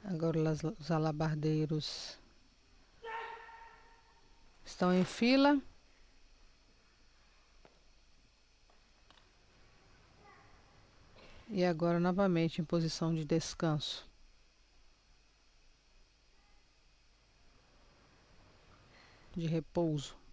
Agora os alabardeiros estão em fila. E agora novamente em posição de descanso. De repouso.